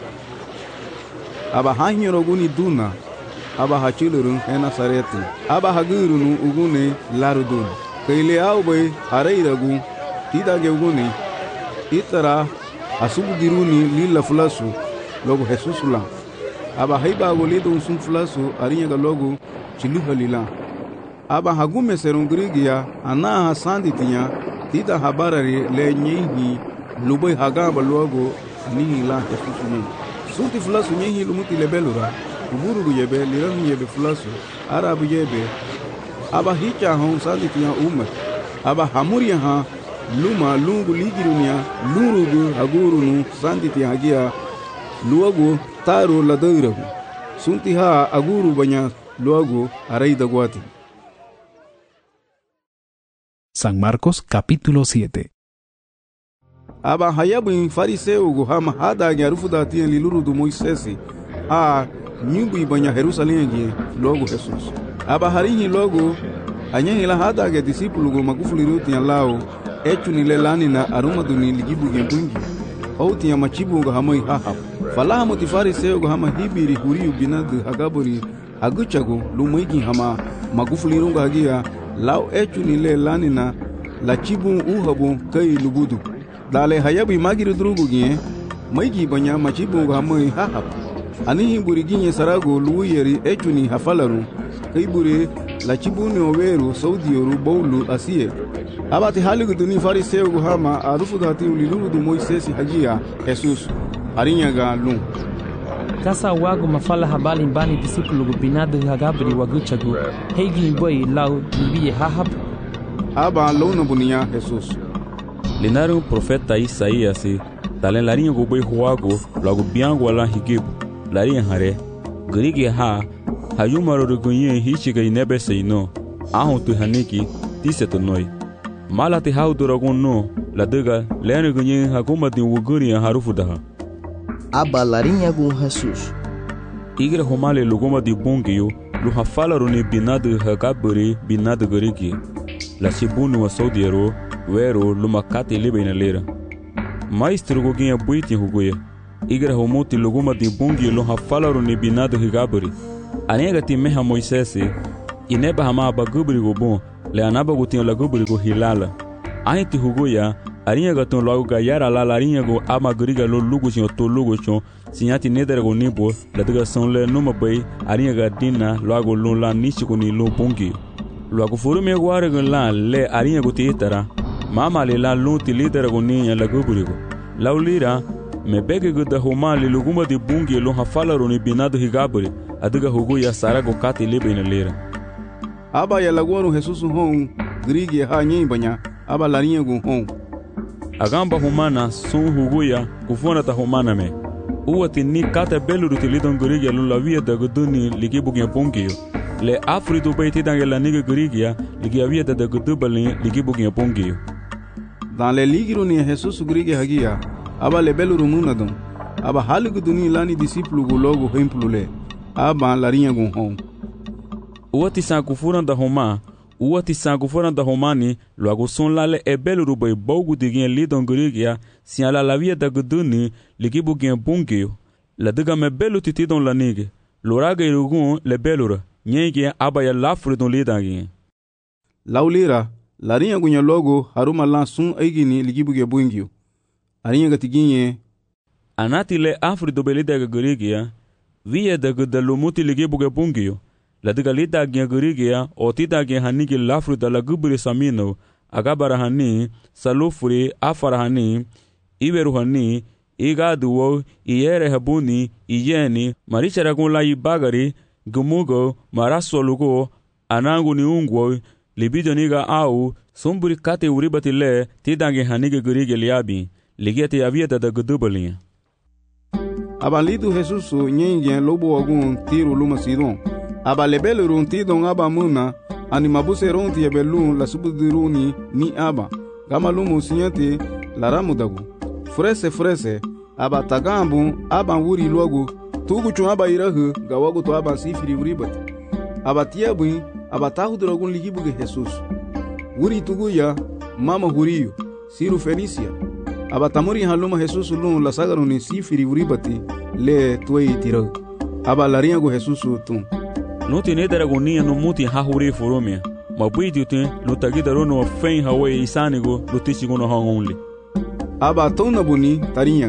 Aba hanyiroguni duna. Aba hachilurun hena sareti. Aba hagurunu ugune larudun. Kaile aube areiragu tidage ugune. Itara asubu giruni lila fulasu logo Jesusula. Aba haiba golido usun fulasu arinya logo chiluha lila. Aba hagume serungrigia ana hasandi tinya tida habarari le nyehi lubai hagamba logo nihi la Jesusuni. Sunti fulasu nyehi lumuti lebelura. Uburu yebe lirahu yebe fulasu arabu yebe. Aba hicha hon sandi tinya umat. Aba hamuria ha luma lungu ligirunia lurugu agurunu sandi tinya hagia luagu taru ladairagu. Sunti ha aguru banya luagu araida guati. San Marcos capítulo siete. Aba hayabu fariseu gu hama hada nyarufu datia liluru du Moisesi a nyumbu ibanya Jerusalem gie logo Jesus. Aba harihi logo anyehi la hada ge disipulu gu magufuli ruti ya lao echu nilelani na aruma duni ligibu gembungi hauti ya machibu gu hamai hahab. Falaha muti fariseu gu hama hibiri huriu binadu hagaburi aguchagu lumaigi hama magufuli runga hagia lao echu nilelani na la chibu uhabu kai lubudu. Dale hayabu magiru drugu gie maigi banya machibu gu hamai hahab. Anihi buriginye sarago luuyeri echuni hafalaru kaibure la chibuni oweru saudi oru bowlu asiye. Abati haligu duni fariseu gu hama arufu dati uliluru du Moisesi hajia Jesus arinya ga lu. Kasa wagu mafala habali mbani disipulu gu binadu hagabri waguchagu heigi mboi lau nibiye hahab. Aba lona bunia Jesus. Linaru profeta Isaías talen larinha gu boi huago lagu biangu ala higibu. Larinha hare grigi ha hayumaro rugunye hichiga inebe seino ahon tu haniki tiseto noi malati hau duragun no laduga lene gunye haguma din wuguri harufu daha. Aba larinha gun Jesus. Igre homale luguma di bungio lu hafala runi binadu hagaburi binadu grigi la chibunu wa sodiero wero lumakati libe inalera maestro guginha buiti huguye. Igre homuti luguma di bungi lo hafalaru ni binadu higaburi. Aniga ti meha Moisés, ineba hama bagubrigo bom, le anaba gutinho lagubrigo hilala. Ahi ti hugoya, arinha gaton logo gayara la larinha go amagriga lo lugo sinho to lugo chon, sinhati nedera go nibo, la degação le numa bay, arinha gadina logo lo la nichigo ni lo bungi. Logo furu me guare go la le arinha go tietara, mama le la lo ti lidera go ninha lagubrigo. Laulira, me bege go da homali luguma de bungi lo hafala ro ni binado higabri, adiga hugoya sarago kati libe na lira. Aba ya laguano Jesus hon, grigi ha nyembanya, aba larinha go hon. Agamba humana sun huguya kufona ta humana me. Uwa tini kata belu rutilidon gurigia lo la via da guduni ligi bugia pongio. Le afridu baiti dange la niga gurigia ligi avia da da gudubali ligi bugia pongio. Dans le ligiro ni Jesus gurigia hagia, aba le belu rumuna don. Aba hali guduni lani disciplu go logo hemplu aba larinha go hon. Uwa tisa kufuna da huma. Uwa ti sangu fora da homani, logo son lale e belu rubai bogu digien lidon gurigia, si ala la via da guduni, ligibu gien bungio. La diga me belu titidon la nige, loraga irugun le belura, nyenge abaya lafru don lidangien. Laulira, larinha gunya logo haruma lan sun aigini ligibu ge bungio. Arinha gatiginye. Anati le afri do belida gurigia, via da gudalumuti ligibu ge bungio. La diga lida gien gurigia o tida gien hanigi lafru da la gubri samino agabara hani salufuri afara hani iberu hani igaduwo iyere habuni iyeni marichara gun la ibagari gumugo marasolugo anangu ni ungwo libido niga au sumburi kate uribati le tida gien hanigi gurigia liabi ligete avieta da gudubalia. Abalido Jesus nyengien lobo agun tiro luma sidon. Aba lebele runti don aba muna ani mabuse runti yebelu la subudiruni ni aba gama lumu sinyati la ramudagu frese frese aba tagambu aba wuri logo tugu chun aba irahu gawagu to aba sifiri uribati aba tiabu aba tahudragun ligibuge Jesus wuri tugu ya mama huriyo siru Felicia aba tamuri haluma Jesus lun la sagaruni sifiri uribati le tuei tirahu aba larinha go Jesus tun. No tiene dragonia no muti hahuri foromia. Ma buidi te no tagida rono fein hawe isanigo no tishigo no only. Aba tona buni tarinha.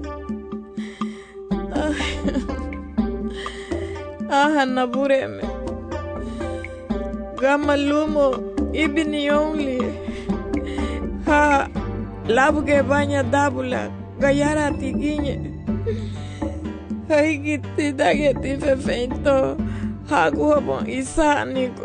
Ah nabureme. Gama lumo ibini only. Ha labuge banya dabula gayara tiginye. Hai gitti dageti fefento. Hago bom isanigo.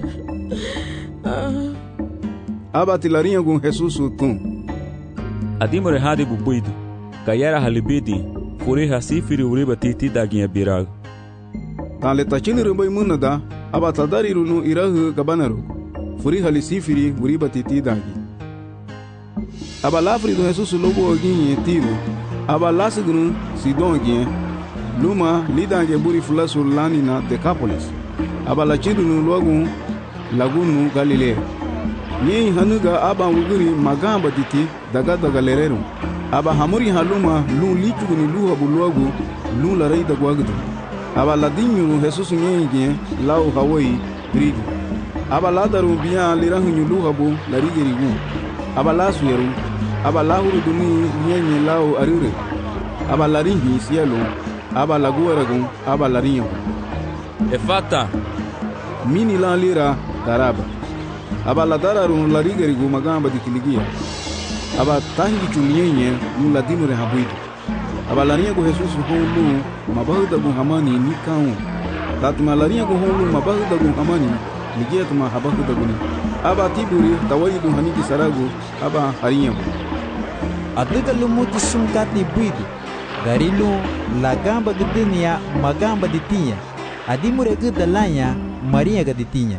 Aba tilarinha com Jesus tun. Adimore hadi bubuido. Kayara halibidi. Furi hasifiri uriba titi daginha birago. Tale tachini rumbai munada. Aba tadari runu irahu gabanaru. Furi halisifiri uriba titi dagi. Aba lafri do Jesus lobo aginhe tiro. Aba lasigunu sidon aginhe. Luma lidange buri fulasu lani na Decapolis. Aba la chidunu logu lagunu Galilea. Nye hanuga aba wuguri magamba diti daga daga lereru. Aba hamuri haluma lu lichuguni lu habu logu lu la reida guagdu. Aba la dinyu Jesus nye lau Hawaii rigi. Aba la daru biya lirahu lu habu la rigi rigu. Aba la suyeru. Aba la huru duni nye lau arure. Aba la ringi sielo. Aba la guaragun, aba la rinho. Efata. Mini la lira daraba. Aba la dararun la rigerigu magamba di kiligia. Aba tangi chunyenye nu la dinu rehabuidu. Aba la rinha go Jesus honu mabahuda gu hamani ni kaun. Tatuma la rinha go honu mabahuda gu hamani ligia tuma habahuda gu ni. Aba tiburi tawaidu haniki saragu aba harinha. Adiga lumuti sumkati buidu. Darilu la gamba gedenia magamba ditinha. Adimure gedalanya Maria gaditinha.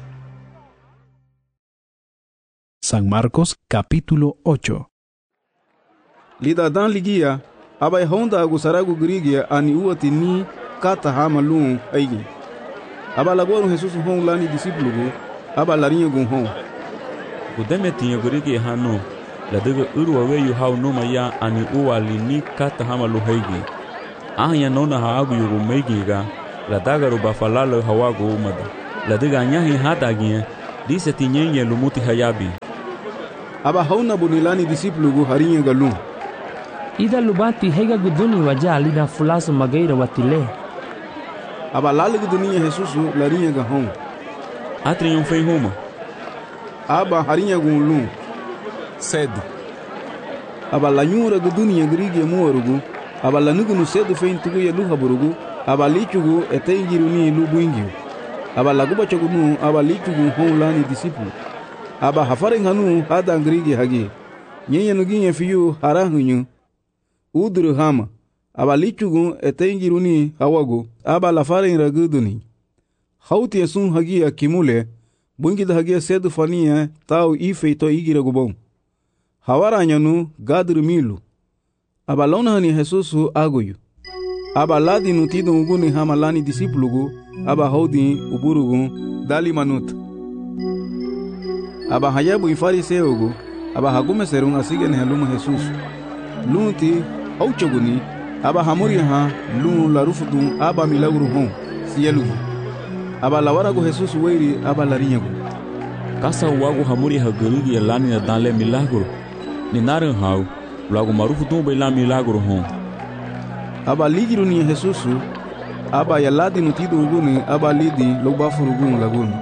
San Marcos capítulo ocho. Lida dan ligia abai honda agusaragu grigia ani uati ni kata hamalun aigi. Aba lagoru Jesus hon lani disciplugu aba larinha gun hon. Kudeme tinha grigia hano. La diga urwa weyu hau noma ya ani uwa li ni kata hama lo heigi. Ahya nona haagu yugu meigiga, la dagaru ba falalo hawago umada la diga nyahi hadagie dise tinyenye lumuti hayabi aba hauna bunilani disiplugu harinye galun ida lubati hega guduni waja alida fulasu magaira watile aba lalig dunia Jesusu larinye gahon atri yon fei huma aba harinye gunlun cedo aba la nyura gudunia grige muorugu aba la nugunu cedo fein tugu ye luha burugu aba lichugu etengiruni lubuingiu aba la guba chagunu aba lichugu hon lani disiplu aba hafaren hanu hada grige hagi nyenye nuginye fiyu harahunyu udru hama aba lichugu etengiruni hawagu aba la faren raguduni hauti esun hagi akimule bungi da hagi cedo fania tau ifeito igira gubon hawaranyanu gadru milu aba lona hani Jesusu agoyu aba ladi nutido uguni hamalani disiplugu aba haudi uburugu dali manut aba hayabu ifariseugu aba hagume serun asigene haluma Jesusu lunti auchoguni aba hamuri ha lun la rufudu aba milagru hon sielu aba lawaragu Jesusu weiri aba larinyagu kasa wagu hamuri ha gerigi lani na danle milagro ni naran hau lagu marufu tumbe la milagro hon aba ligiru ni Jesusu aba yaladi nutido uguni aba lidi lobafurugun lagun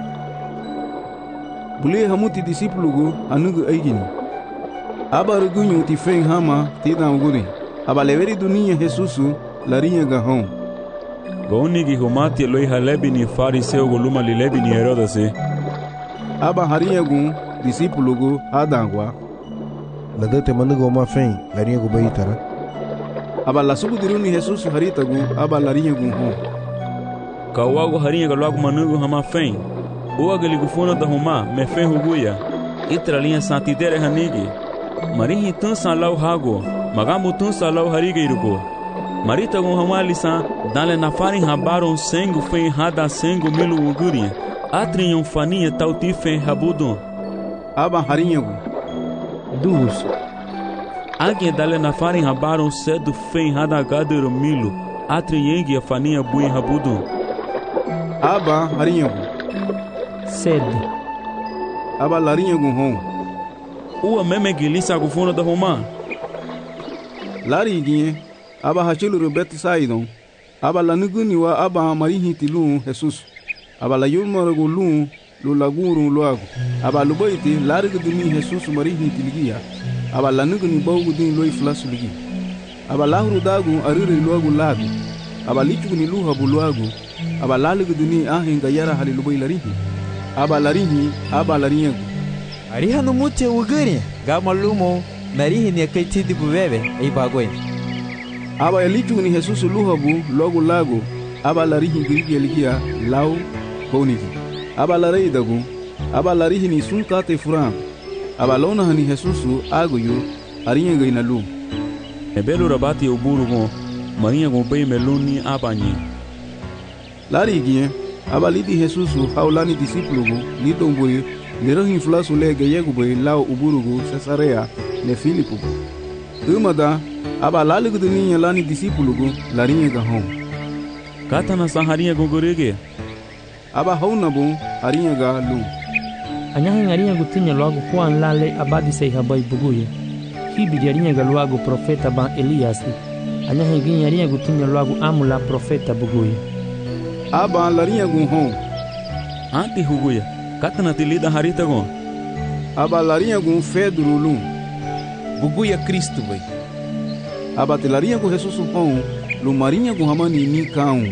bule hamuti disiplugu anugu eigini aba rugunyu ti fen hama tida uguni aba leveri dunia Jesusu larinha gahon goni gi humati loi halebi ni fariseu goluma lilebi ni Herodase aba harinha gun disiplugu adangwa la dete manugo ma fen larinha gu baitara aba la subu diruni Jesusu harita gu aba larinha gun hon kawago harinha galagu manugo hama fen o agali gufuna da huma me fen huguya itra linha santidere hanigi marihi tun salau hago magamu tun salau harige irugo marita gun hama lisa dale na farin habaron sengu fen hada sengu milu uguria atrin yon faninha tauti fen habudon aba harinha gu dus alguém dale na farin habaron cedo fen hada gadero milu atrin yengi a faninha bui habudon aba harinha gu cedo aba larinha gu hon ua meme gilisa gufuna da homa lari ginye aba hachilu robet saidon aba lanuguni wa aba marihi tilun Jesus aba la yumara gu lun lu laguru luagu aba lubaiti lari guduni Jesus marihi tilgiya aba lanuguni bawgu din loi flasuligi aba lahuru dagu arire luagu lagu aba lichuguni luha buluagu aba laliguduni ahinga yara hali lubai larihi aba larihi aba larinyagu ariha no mute ugari gama lumo narihi ni kaitidi bubebe ei bagoi aba elichuguni Jesus luha bu logu lagu aba larihi girigi eligia lau bonigi aba larei dagu aba larihi ni sunkate furam aba lona hani Jesus agoyu arinyaga inalu ebelu rabati uburugo marinha gombei meluni abanyi lari gie aba lidi Jesus haulani disiplugu lidomboy lirohin flasu lege yeguboy lau uburugu Cesarea ne Filipu umada aba laligu dunia lani disiplugu larinha gahon katana saharinha gogorege aba haunabu harinha ga lu anyahin harinha gutinya logo kwan lale abadi sei habai buguye hibi harinha ga logo profeta ban Elias anyahin gin harinha gutinya logo amula profeta buguye aba larinha gun hon anti huguya katana tilida harita gon aba larinha gun Pedro lu buguya Cristo vai aba larinha gun Jesus hon lu marinha gun hamani ni kaun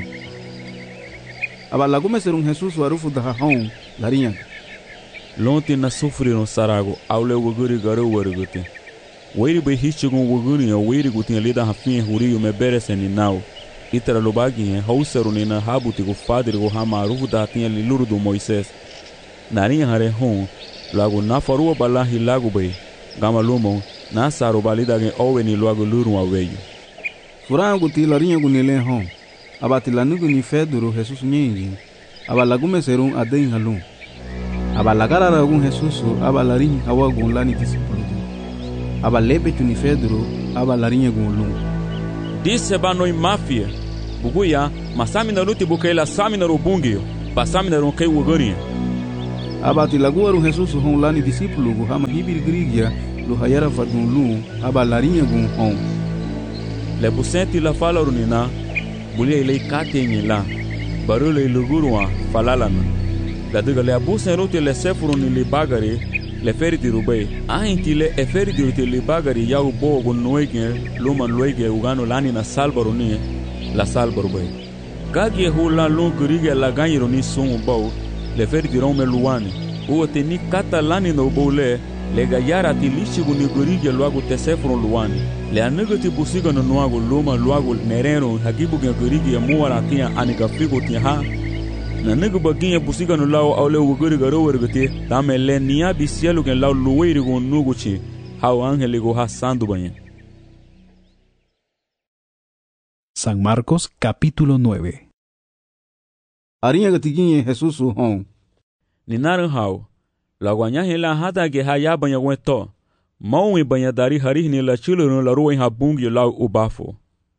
aba lagume ser um Jesus arufu da hon larinha lonte na sofreram sarago aule woguri garo warugute weiri be hichigun woguri o weiri gutin lida hafin huriyo me bereseni nau itara lobagi hausaru nina habuti go padre go hamarufu da tinha liluru do Moisés narinha hare hon lago na farua balahi lago be gama lumo na saru balida gen oweni lago luru aweyo furango ti larinha gunile hon abati lanugu ni Pedro Jesus nyingi aba lagume serum aden halum aba lagara ragun Jesus aba larinha hawagun lani disipulu aba lebe tuni Pedro aba larinha gun lum disse banoi mafia buguya masamina luti bukela samina rubungio pasamina ron kai wugori abati laguaru Jesus hon lani discípulo gu hama hibir grigia lu hayara fadun lu aba larinha gun hon le busenti la fala runina bulia ile katenye la barule ilugurwa falalana la diga le abusen rote le sefuruni le bagari le feriti rubai ainti le eferiti rote le bagari ya ubo gun noige luman loige ugano lani na salbaruni la salbarubai kagi hula lu grigia la ganyironi sun bau le feriti rome luani o teni katalani no bole le gayara ti lichigu ni grigia luagu te sefurun luani le anegati busiga no nuago luma luago nereno hagibu ge grigia muara tia anika figo tia ha na negu baginha busiga no lao au le uguri garo wergate dame le nia bisielu gen lao luweiri go nuguchi hau angeli go hasandu banha. San Marcos capítulo nueve. Arinha gatiguinha Jesus hon ninaran hau la guanya hela hada ge haya banha weto mau e banha dari hari ni la chulo no la ruwa habungi lao ubafo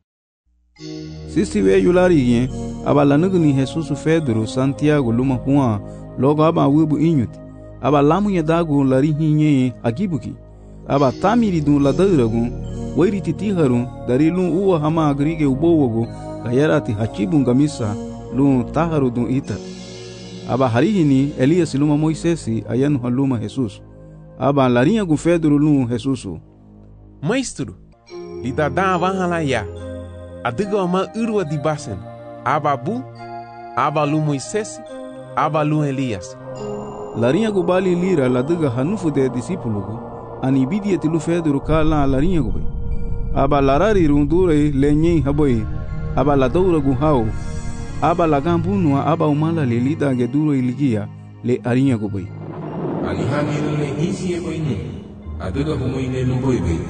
Sisi we yulari aba lanugu ni Jesus Pedro Santiago luma huwa logo aba wibu inyuti aba lamu ya dagu lari hinye agibuki aba tamiri dun la dairagu wairi titi harun dari lu uwa hama agrige ubowogo kayarati hachibunga misa lu taharu dun ita aba harihini Elias luma Moisesi ayanu haluma Jesus aba larinha gu Pedro lu Jesus Maestro lida da vahala ya adiga ma urwa di basen ababu abalu Moisés abalu Elias larinha gu bali lira ladiga hanufu de discípulo gu ani bidia tilu Pedro kala larinha gu aba larari rundure lenye haboi aba la doura gu hau aba la gambunua aba umala le lida ge duro iligia le arinha gu bai alihani le hisi e boine adiga humoine lu boi bai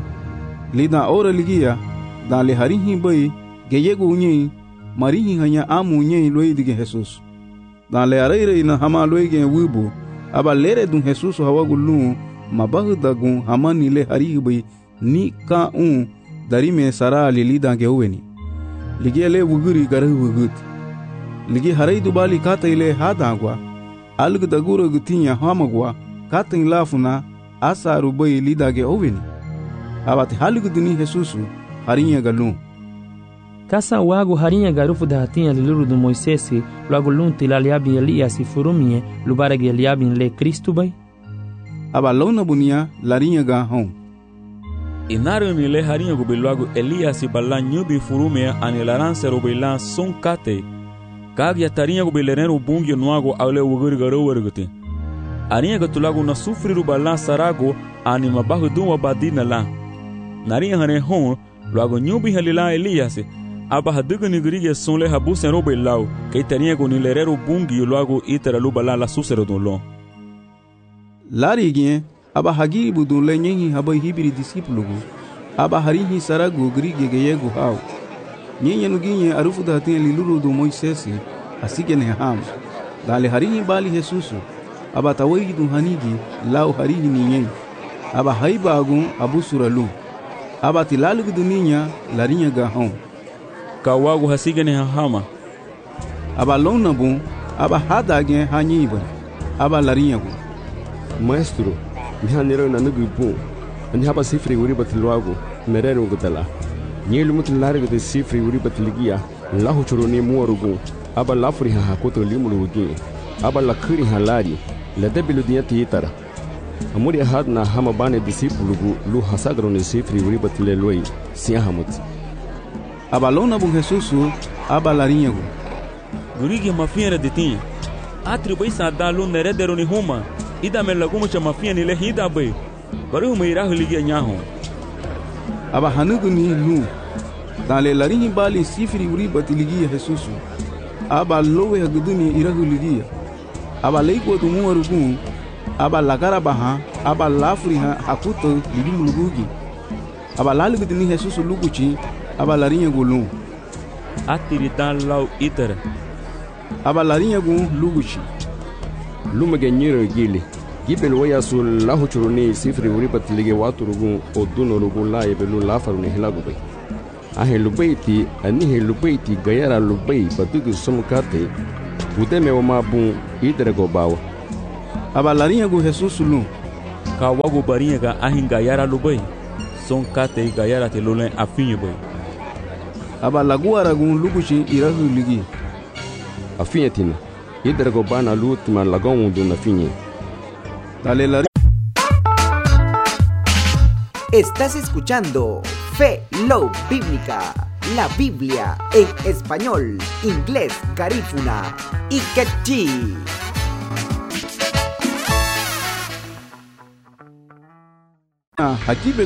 lida ora ligia dan le harihi bai geyegu unyi marihi hanya amu unyi loidige Jesus dan le areire na hama loige wibu aba lere dun Jesus hawagulu mabahuda gun hamani le harihi bai ni ka un dari me sara le lida ge uweni lige le wuguri garahu wugut lige harai dubali kata ile hadagwa alg daguro gutinya hamagwa katin lafuna asaru bai lida ge uweni abati halugu duni Jesus harinha galum kasa wago harinha garufu da hatinha liluru do Moisés logo lunti la liabi Elias furumie lubarage liabi le Cristo bai aba lona bunia larinha ga hon inaru ni le harinha go belogo Elias balla nyubi furumie anilaranse robela son kate kagya tarinha go belerero bungi noago aule wuguri garo wergute arinha go tulago na sufriru balla sarago anima bahu duwa badina la narinha hane hon logo nyubi halila Elias aba hadugo ni grige sonle habusen robe lao que tarinha go ni lerero bungi logo itera lubala la susero do lo larigien aba hagi budun lenyi haba hibiri discípulo aba harihi sarago grige geyego hau nyenye nuginye arufu da tin liluru do Moisés asige ne ham dale harihi bali Jesus aba tawayi dun hanigi lao harihi ni nyen aba haiba agun abusuralu aba tilalugu duninha larinha ga hon kawago hasige ne hama aba lona bun aba hadage hanyiba aba larinha gu Maestro mihanero na nugu bun ani haba sifri uri batluago merero gudala nyelu mutlarga de sifri uri batligia lahu churoni muarugu aba lafri ha hakoto limulugi aba lakuri halari la debilu diati itara amuri had na hama bane discípulo lu hasagro ne sifri uri batle loi sia hamut abalona bu Jesus aba larinha gu gurigi mafiera de tinha atribuí sada lu neredero ni huma ida me lagumo chama fia ni le hida bai baru me irahu ligia nyaho aba hanugu ni lu dale larinha bali sifri uri batligia Jesus aba lowe haguduni irahu ligia aba leiko tu muarugu aba lagara baha aba lafri ha hakuto libi mulugugi aba lalu gudini Jesus luguchi aba larinha gulu atiri dan lau itera aba larinha gu luguchi luma genyero gili gibel waya sul lahu churuni sifri uri batlige waturugu oduno rugu la ebelu lafaru ne hilagu bai ahe lubeiti anihe lubeiti gayara lubei batugu somkate udeme wa mabun idere go bawa aba larinha gu Jesus lu ka wagu barinha ga ahin gayara lubei son kate gayara te lolen afinye boy aba lagu aragun lugushi irahu ligi afinye tin idere go bana lutima lagon du na finye dale la. Estás escuchando Fe Love Bíblica, la Biblia en español, inglés, garífuna y quechí. Aquí